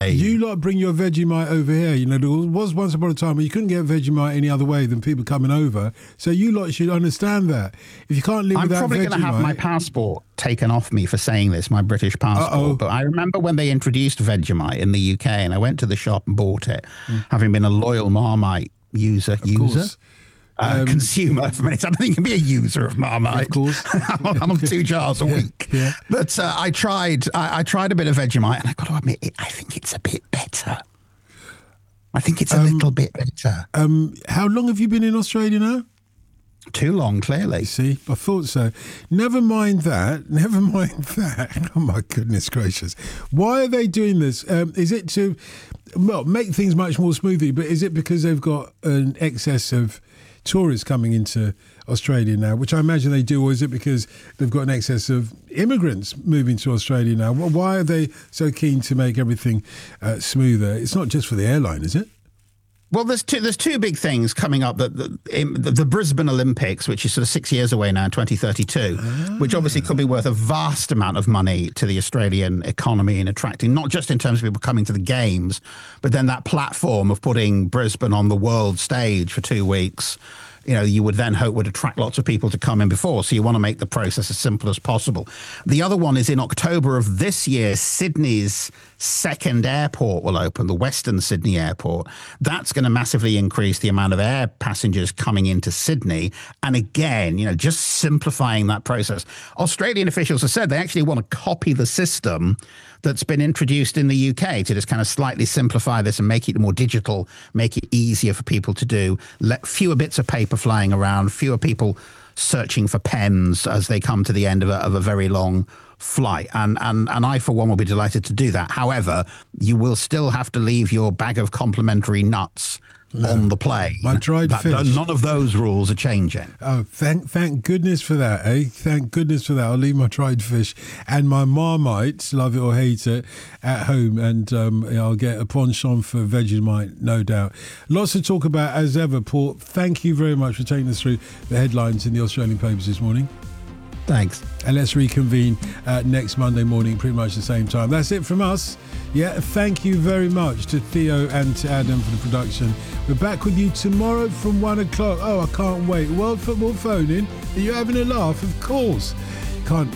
insane. You lot bring your Vegemite over here. You know, there was once upon a time where you couldn't get Vegemite any other way than people coming over. So you lot should understand that. If you can't live I'm without probably Vegemite... going to have my passport taken off me for saying this, my British passport. But I remember when they introduced Vegemite in the UK, and I went to the shop and bought it, having been a loyal Marmite consumer for many times. I think you can be a user of Marmite. Of course. I'm on 2 jars a week. Yeah. But I tried a bit of Vegemite, and I've got to admit, I think it's a bit better. I think it's a little bit better. How long have you been in Australia now? Too long, clearly. See, I thought so. Never mind that. Oh, my goodness gracious. Why are they doing this? Is it to, make things much more smoothly, but is it because they've got an excess of tourists coming into Australia now, which I imagine they do, or is it because they've got an excess of immigrants moving to Australia now? Well, why are they so keen to make everything smoother? It's not just for the airline, is it? Well, there's two big things coming up. The Brisbane Olympics, which is sort of 6 years away now, 2032, which obviously could be worth a vast amount of money to the Australian economy in attracting, not just in terms of people coming to the games, but then that platform of putting Brisbane on the world stage for 2 weeks. You know, you would then hope would attract lots of people to come in before. So you want to make the process as simple as possible. The other one is in October of this year, Sydney's second airport will open, the Western Sydney Airport. That's going to massively increase the amount of air passengers coming into Sydney. And again, just simplifying that process. Australian officials have said they actually want to copy the system that's been introduced in the UK to just kind of slightly simplify this and make it more digital, make it easier for people to do, let fewer bits of paper flying around, fewer people searching for pens as they come to the end of a very long flight. And I, for one, will be delighted to do that. However, you will still have to leave your bag of complimentary nuts on the plane. My dried fish. None of those rules are changing. Oh, thank goodness for that, eh? Thank goodness for that. I'll leave my dried fish and my Marmite, love it or hate it, at home, and I'll get a penchant for Vegemite, no doubt. Lots to talk about as ever, Paul. Thank you very much for taking us through the headlines in the Australian papers this morning. Thanks. And let's reconvene next Monday morning, pretty much the same time. That's it from us. Yeah, thank you very much to Theo and to Adam for the production. We're back with you tomorrow from 1 o'clock. Oh, I can't wait. World Football Phone In. Are you having a laugh? Of course. Can't